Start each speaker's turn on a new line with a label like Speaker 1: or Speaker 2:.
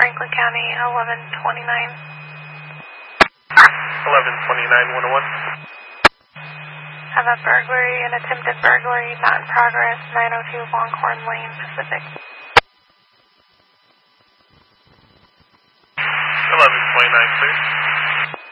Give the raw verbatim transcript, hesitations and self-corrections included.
Speaker 1: Franklin County, eleven twenty-nine.
Speaker 2: eleven twenty-nine, one oh one.
Speaker 1: Have a burglary, an attempted burglary, not in progress, nine oh two Longhorn Lane, Pacific.
Speaker 2: eleven twenty-nine, clear.